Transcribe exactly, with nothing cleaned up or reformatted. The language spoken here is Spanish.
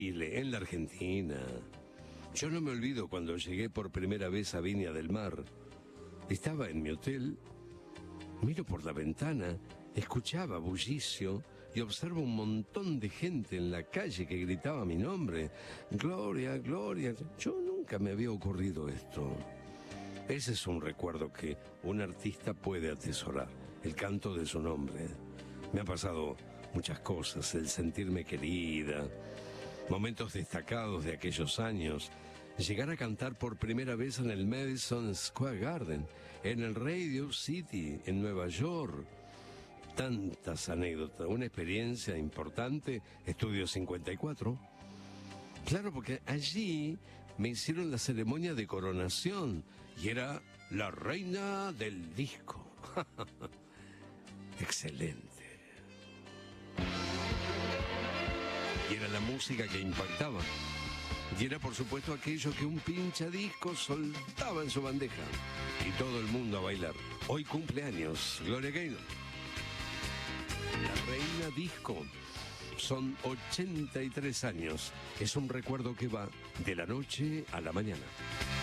Chile, en la Argentina. Yo no me olvido cuando llegué por primera vez a Viña del Mar. Estaba en mi hotel, miro por la ventana, escuchaba bullicio y observo un montón de gente en la calle que gritaba mi nombre. Gloria, Gloria. Yo nunca me había ocurrido esto. Ese es un recuerdo que un artista puede atesorar, el canto de su nombre. Me han pasado muchas cosas, el sentirme querida, momentos destacados de aquellos años, llegar a cantar por primera vez en el Madison Square Garden, en el Radio City, en Nueva York. Tantas anécdotas, una experiencia importante, Estudio cincuenta y cuatro. Claro, porque allí me hicieron la ceremonia de coronación y era la reina del disco. Excelente. Y era la música que impactaba. Y era, por supuesto, aquello que un pinchadisco soltaba en su bandeja. Y todo el mundo a bailar. Hoy cumpleaños, Gloria Gaynor. La reina disco. Son ochenta y tres años. Es un recuerdo que va de la noche a la mañana.